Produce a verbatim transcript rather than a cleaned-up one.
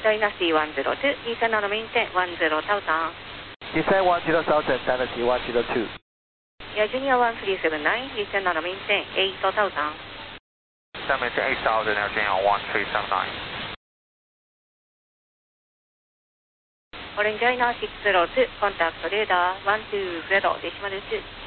China C one zero two, descend on maintain one zero thousand. Descend one zero thousand, China C one zero two. Yeah, Junior one three seven nine, descend on maintain eight thousand. Descend maintain eight thousand, Air Junior one three seven nine. Orange China six zero two, contact radar one two zero, decimal two.